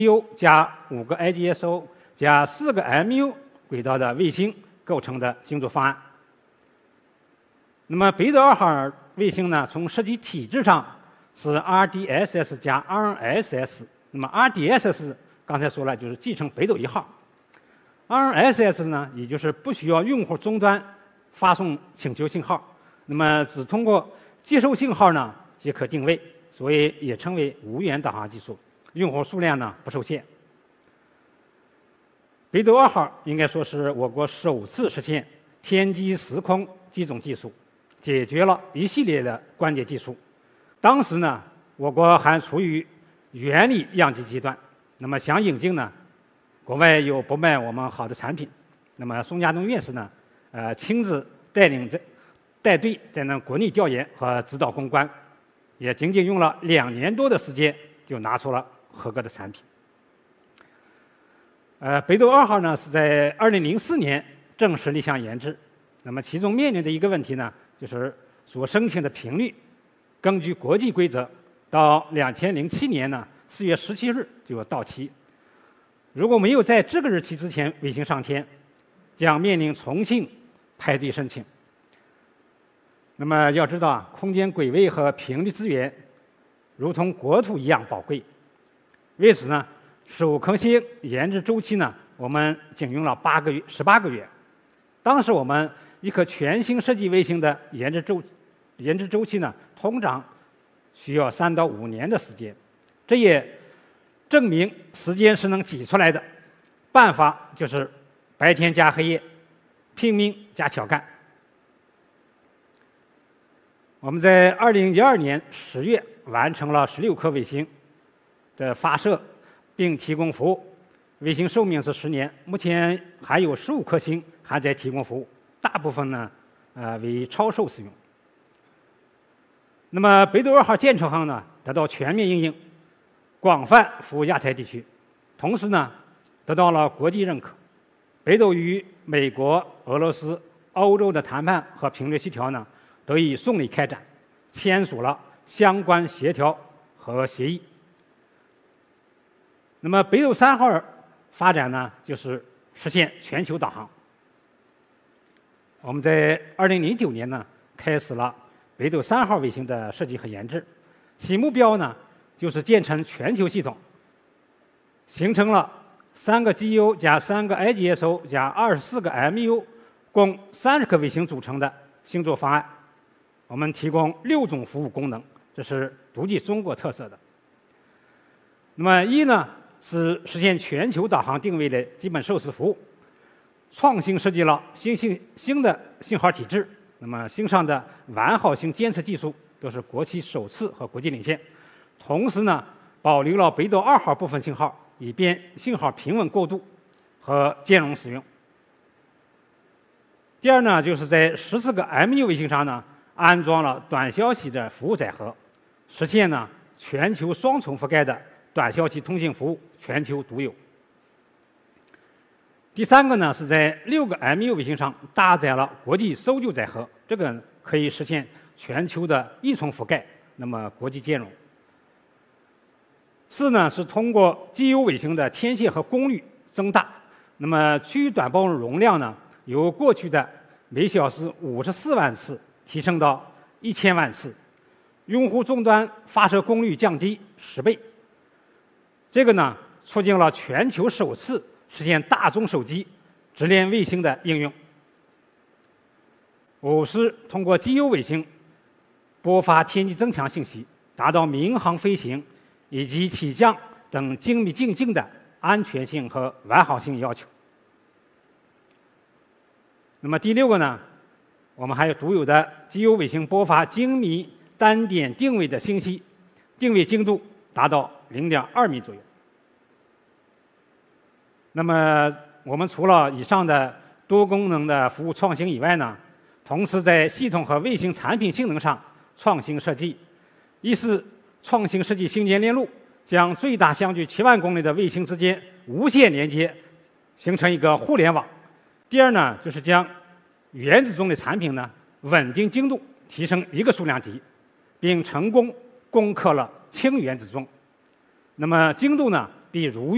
GEO 加5个 IGSO 加4个 MU 轨道的卫星构成的星座方案。那么北斗2号卫星呢，从设计体制上是 RDSS 加 RNSS。那么 RDSS 刚才说了，就是继承北斗1号。RNSS 呢，也就是不需要用户终端发送请求信号，那么只通过接收信号呢即可定位，所以也称为无源导航技术，用户数量呢不受限。北斗2号应该说是我国首次实现天基时空机种技术，解决了一系列的关键技术。当时呢，我国还处于原理样机阶段，那么想引进呢，国外又不卖我们好的产品，那么宋家东院士呢，亲自带队在那国内调研和指导攻关，也仅仅用了2年多的时间就拿出了合格的产品。北斗2号呢是在2004年正式立项研制，那么其中面临的一个问题呢，就是所申请的频率，根据国际规则，到2007年呢4月17日就要到期。如果没有在这个日期之前卫星上天，将面临重新排队申请。那么要知道啊，空间轨位和频率资源如同国土一样宝贵。为此呢，首颗星研制周期呢，我们仅用了18个月。当时我们一颗全新设计卫星的研制周期呢，通常需要3到5年的时间。这也证明时间是能挤出来的，办法就是白天加黑夜，拼命加巧干。我们在2012年10月完成了16颗卫星的发射，并提供服务。卫星寿命是10年，目前还有15颗星还在提供服务，大部分呢为超售使用。那么北斗2号建成后呢，得到全面应用，广泛服务亚太地区，同时呢得到了国际认可。北斗与美国、俄罗斯、欧洲的谈判和频率协调呢得以顺利开展，签署了相关协调和协议。那么北斗3号发展呢，就是实现全球导航。我们在2009年呢开始了北斗3号卫星的设计和研制，其目标呢就是建成全球系统，形成了3个 GEO 加3个 IGSO 加24个 MU 共30颗卫星组成的星座方案。我们提供6种服务功能，这是独具中国特色的。那么一呢是实现全球导航定位的基本授时服务，创新设计了新的信号体制。那么星上的完好星监测技术都是国际首次和国际领先，同时呢保留了北斗2号部分信号，以便信号平稳过渡和兼容使用。第二呢，就是在14个 MU 卫星上呢安装了短消息的服务载荷，实现呢全球双重覆盖的短消息通信服务全球独有。第三个呢，是在6个 MU 卫星上搭载了国际搜救载荷，这个可以实现全球的一重覆盖，那么国际兼容。4呢，是通过 GEO 卫星的天线和功率增大，那么区域短波容量呢由过去的每小时54万次提升到1000万次，用户终端发射功率降低10倍。这个呢促进了全球首次实现大中手机直连卫星的应用。5是通过 GEO 卫星播发天气增强信息，达到民航飞行以及起降等精密进境的安全性和完好性要求。那么第6个呢，我们还有独有的 GEO 卫星播发精密单点定位的信息，定位精度达到0.2米左右。那么我们除了以上的多功能的服务创新以外呢，同时在系统和卫星产品性能上创新设计。一是创新设计星间链路，将最大相距7万公里的卫星之间无线连接，形成一个互联网。第二呢，就是将原子钟的产品呢稳定精度提升1个数量级，并成功攻克了氢原子钟。那么精度呢比如